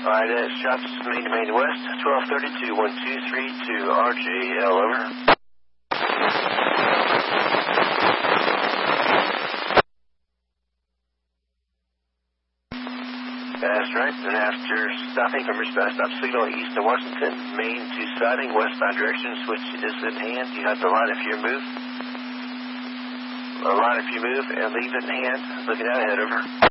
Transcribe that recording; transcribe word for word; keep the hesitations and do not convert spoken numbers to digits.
Alright, uh, shots main to main west, twelve thirty-two, one two three two, R J L, over. That's right, and after stopping from your stop signal east of Washington, main to siding, westbound direction, switch is in hand. You have the line if you move. The line if you move, and leave it in hand. Looking out ahead, over.